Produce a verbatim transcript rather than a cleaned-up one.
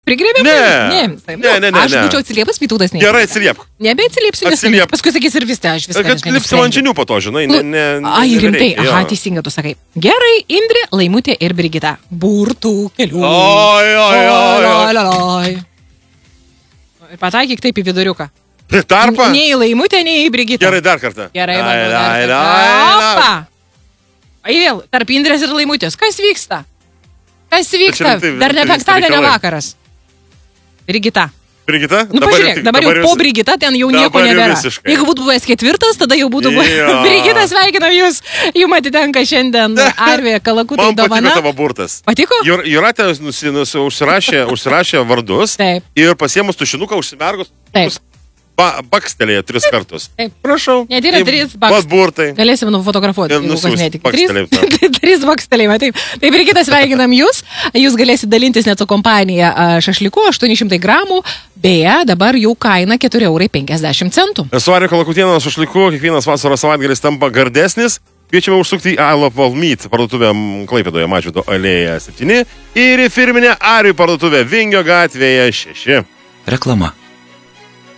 Prigrėbėm? Ne. Ne, ne, ne, ne. Aš būčiau atsiliepęs, Vytautas ne. Gerai, atsiliepk. Nebeatsiliepsiu, nes Atsiliep. paskui sakys ir vis tai, aš viską Kad lipsi man žinių po to, žinai. Ne, ne, Ai, rimtai, nereikia, aha, jo. teisingai tu sakai. Gerai, Indrė, Laimutė ir Brigita. Burtų kelių. Oi, oi, oi, oi. oi. Ir pataikyk taip į viduriuką. Tarpą? Nei į Laimutę, nei į Brigitą. Gerai, dar kartą. Gerai, Ai, bandau dar ai, kartą. ai, ai. Opa! Ai vėl, tarp Indrės ir Laimutės. Kas vyksta? Kas vyksta? rimtai- Dar ne rimtai penktadienio reikalai. vakaras. Brigita. Brigita? Nu, pažiūrėk, dabar jau po Brigita ten jau nieko dabar jau nebėra. visiškai. Jeigu būtų buvęs ketvirtas, tada jau būtų buvęs. Jo. Brigita, sveikinam jūs. Jums atitenka šiandien Arvė Kalakutai Man patiko dovana. tavo burtas. Patiko? Jur, Juratė nusi, nusi, užsirašė, užsirašė vardus Taip. ir pasiemus tušinuką užsimergus. Taip. Ba, bakstelėjo tris kartus. Taip. Prašau. Ne, tai yra Taip, trys baks- Vat burtai. Galėsim nufotografuoti, Ir jeigu kas nusiųst netiki. Trys, bakstelėjimą. trys bakstelėjimai, taip. Taip, Brigita, sveikinam jūs. Jūs galėsite dalintis net su kompanija a, šašliku aštuoni šimtai gramų. Beje, dabar jų kaina keturi eurai penkiasdešimt centų. Su Arvė Kalakutėno šašliku kiekvienas vasaros savaitgalis tampa gardesnis. Kviečiame užsukti į I Love All Meat parduotuvę Klaipėdoje Mažvydo alėja septyni ir į firminę Arių parduotuvę Vingio gatvėje šeši. Reklama.